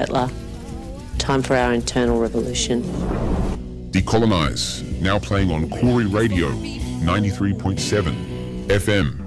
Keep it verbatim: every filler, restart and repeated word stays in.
settler. Time for our internal revolution. Decolonise, now playing on Corey Radio, ninety-three point seven F M.